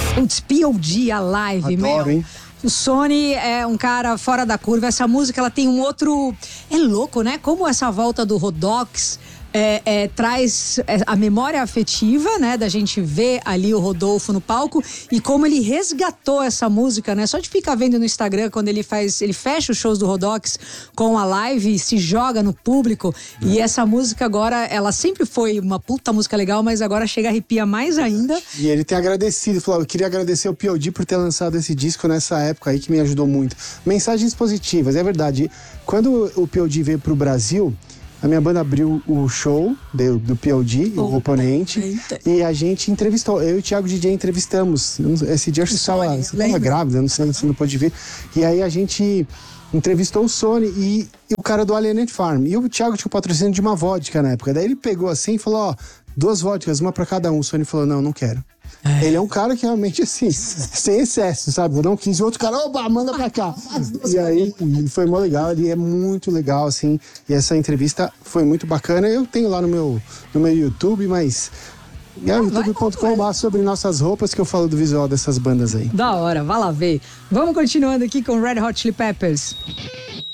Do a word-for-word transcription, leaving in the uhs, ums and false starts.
Putz, P O D, a live, Adoro, meu. Hein? O Sony é um cara fora da curva. Essa música, ela tem um outro... É louco, né? Como essa volta do Rodox é, é, traz a memória afetiva, né? Da gente ver ali o Rodolfo no palco e como ele resgatou essa música, né? Só de ficar vendo no Instagram, quando ele faz... Ele fecha os shows do Rodox com a live e se joga no público. É. E essa música agora, ela sempre foi uma puta música legal, mas agora chega a arrepia mais ainda. E ele tem agradecido, falou, eu queria agradecer ao P O D por ter lançado esse disco nessa época aí que me ajudou muito. Mensagens positivas, é verdade. Quando o P O D veio pro Brasil, a minha banda abriu o show do, do P O D, oh, o oponente, eita. E a gente entrevistou, eu e o Thiago D J entrevistamos. Esse dia eu estava, você estava grávida, não sei se não pôde vir. E aí a gente entrevistou o Sony e, e o cara do Alienate Farm. E o Thiago tinha o patrocínio de uma vodka na época. Daí ele pegou assim e falou, ó, duas vodkas, uma pra cada um. O Sony falou, não, não quero. É. Ele é um cara que realmente, assim, sem excesso, sabe? Eu não quis. O outro cara, oba, manda pra cá. E aí, foi muito legal. Ele é muito legal, assim. E essa entrevista foi muito bacana. Eu tenho lá no meu, no meu YouTube, mas... É youtube ponto com ponto br sobre nossas roupas que eu falo do visual dessas bandas aí. Da hora, vai lá ver. Vamos continuando aqui com Red Hot Chili Peppers.